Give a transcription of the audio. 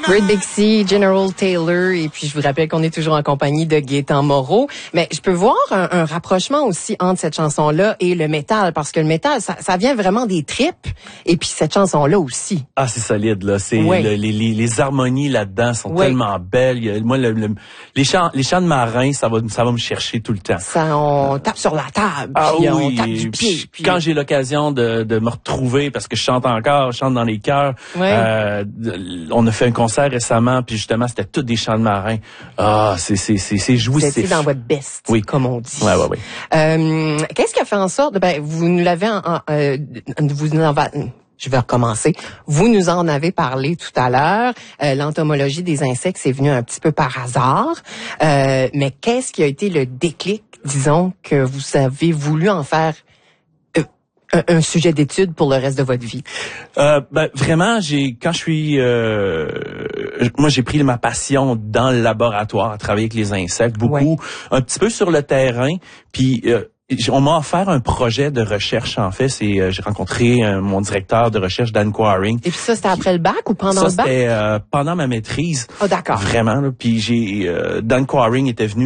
Red Dixie, General Taylor, et puis je vous rappelle qu'on est toujours en compagnie de Gaétan Moreau. Mais je peux voir un rapprochement aussi entre cette chanson-là et le métal, parce que le métal, ça vient vraiment des tripes, et puis cette chanson-là aussi. Ah, c'est solide, là. C'est oui. Les harmonies là-dedans sont tellement belles. Moi, les chants de marins, ça va me chercher tout le temps. Ça, on tape sur la table, puis on tape du pied. Puis quand j'ai l'occasion de me retrouver, parce que je chante dans les chœurs, on a fait un concert récemment, puis justement, c'était tous des chants de marins. Ah, c'est jouissif. C'était dans votre best, comme on dit. Oui. Qu'est-ce qui a fait en sorte, vous nous l'avez, je vais recommencer. Vous nous en avez parlé tout à l'heure. L'entomologie des insectes, c'est venu un petit peu par hasard. Mais qu'est-ce qui a été le déclic, disons, que vous avez voulu en faire un sujet d'étude pour le reste de votre vie? Vraiment, moi j'ai pris ma passion dans le laboratoire à travailler avec les insectes, beaucoup, un petit peu sur le terrain, puis on m'a offert un projet de recherche, en fait. J'ai rencontré mon directeur de recherche, Dan Quaring. Et puis ça, c'était après le bac ou pendant le bac? Ça, c'était pendant ma maîtrise. Oh, d'accord. Vraiment, là. Puis Dan Quaring était venu